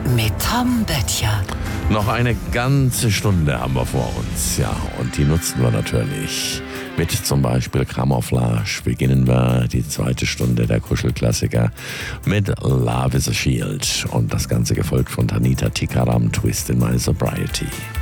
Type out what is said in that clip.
mit Tom Böttcher. Noch eine ganze Stunde haben wir vor uns, ja, und die nutzen wir natürlich. Mit zum Beispiel Camouflage beginnen wir die zweite Stunde der Kuschelklassiker mit Love is a Shield und das Ganze gefolgt von Tanita Tikaram, Twist in My Sobriety.